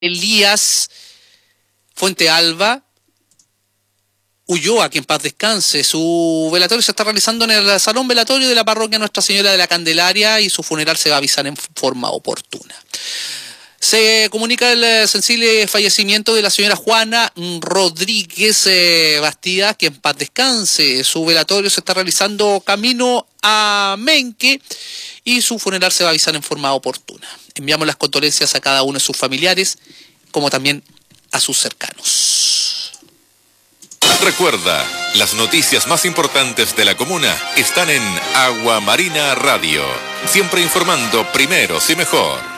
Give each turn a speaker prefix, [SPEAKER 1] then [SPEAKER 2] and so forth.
[SPEAKER 1] Elías Fuente Alba Ulloa, que en paz descanse. Su velatorio se está realizando en el salón velatorio de la parroquia Nuestra Señora de la Candelaria y su funeral se va a avisar en forma oportuna. Se comunica el sensible fallecimiento de la señora Juana Rodríguez Bastidas, que en paz descanse. Su velatorio se está realizando camino a Menque y su funeral se va a avisar en forma oportuna. Enviamos las condolencias a cada uno de sus familiares, como también a sus cercanos.
[SPEAKER 2] Recuerda, las noticias más importantes de la comuna están en Agua Marina Radio, siempre informando primeros y mejor.